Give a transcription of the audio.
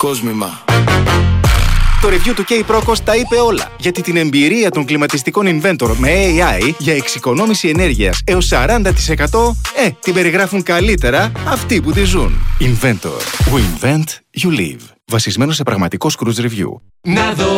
κόσμημα. Το review του K-Procos τα είπε όλα. Γιατί την εμπειρία των κλιματιστικών Inventor με AI για εξοικονόμηση ενέργειας έως 40% την περιγράφουν καλύτερα αυτοί που τη ζουν. Inventor. We invent, you live. Βασισμένο σε πραγματικό Cruise Review.